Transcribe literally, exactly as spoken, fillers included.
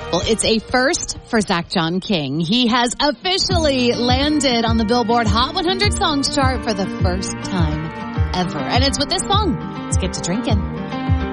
Well, it's a first for Zach John King. He has officially landed on the Billboard Hot one hundred Songs chart for the first time ever. And it's with this song. Let's get to drinking.